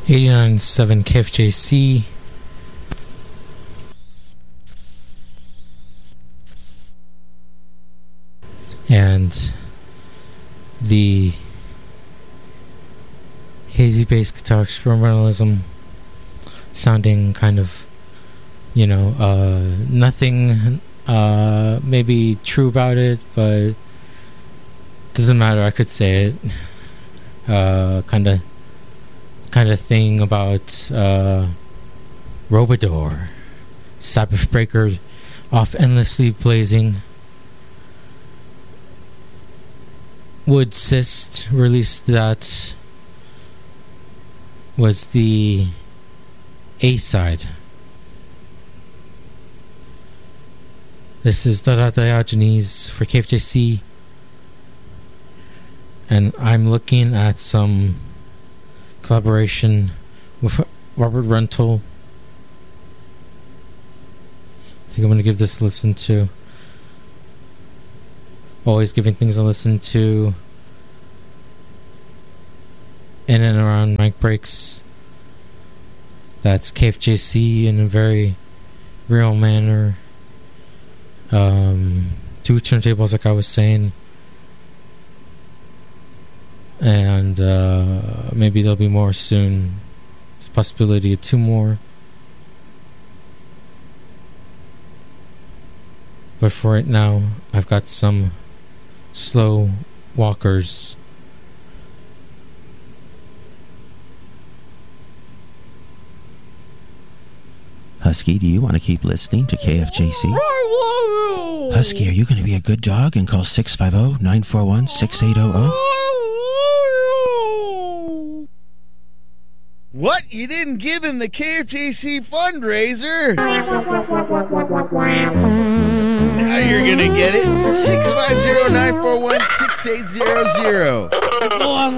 89.7 KFJC. And the hazy bass guitar experimentalism sounding kind of, nothing maybe true about it, but doesn't matter, I could say it. Kind of thing about Robador, Sabbath Breaker off Endlessly Blazing. Wood Cyst released that, was the A-side. This is Diogenes for KFJC, and I'm looking at some collaboration with Robert Rental. I think I'm going to give this a listen to. Always giving things a listen to in and around mic breaks. That's KFJC in a very real manner. 2 turntables, like I was saying, and maybe there'll be more soon. There's a possibility of 2 more, but for right now I've got some slow walkers. Husky, do you want to keep listening to KFJC? Husky, are you going to be a good dog and call 650-941-6800? What? You didn't give him the KFJC fundraiser? Now you're going to get it. 650-941-6800.